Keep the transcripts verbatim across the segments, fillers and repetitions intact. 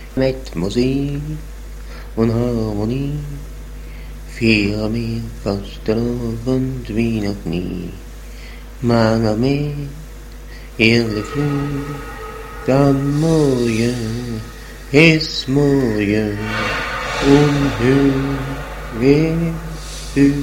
Mit Musik und Harmonie feiern wir Fastenabend wie noch nie. Mange med hele flug, dann morgen ist morgen und höher höher.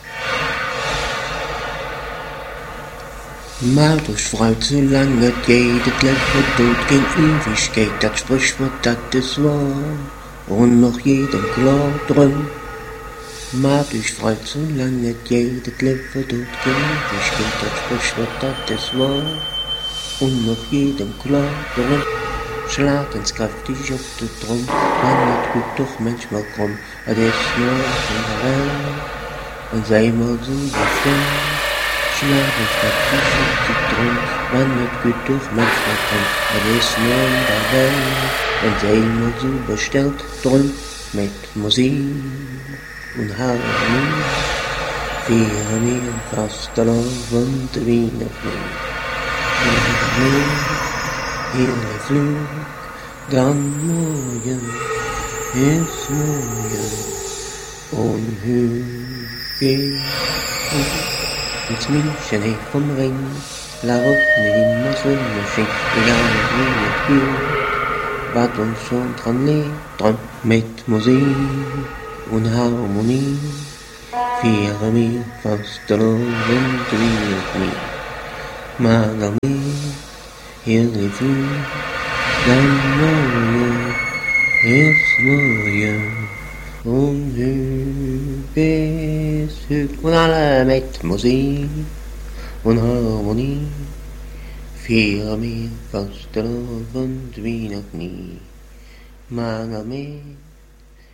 Macht euch Freude, solange geht, das Leben tut kein Ewigkeit, das Sprichwort, das ist wahr, und noch jedem klar drin. Macht euch Freude, solange geht, das Leben tut kein Ewigkeit, das Sprichwort, das ist wahr, und noch jedem klar drin. Schlag ins kräftig auf den Drum, man wird gut doch manchmal krumm, das ist nur in der Welt, und sei mal so befreit. Schlag ins kräftig auf den Drum, man wird gut doch manchmal krumm, das ist nur in der Welt, und sei mal so bestellt drum, mit Musik und Harmonie, feiern wir Fastenabend wie noch nie. Hele Flug, dann morgen ist morgen und höher geht. Ins München hey vom Ring, la route mit immer so Maschine, egal wie es geht, wat uns schon dran liegt, dran mit Musik und Harmonie, feiern wir Fastenabend wie noch nie. Mager hele Flug, dann morgen ist morgen und höher ist höher. Und alle mit Musik und Harmonie feiern wir Fastenabend wie noch nie. Mager